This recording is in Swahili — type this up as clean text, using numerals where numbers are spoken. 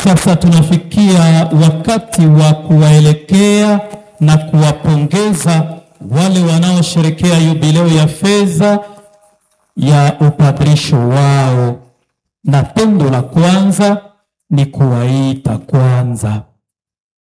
Sasa tunafikia wakati wa kuwaelekea na kuwapongeza wale wanaosherekea jubileo ya fedha ya upadrisho wao. Na tendo la kwanza ni kuwaita kwanza.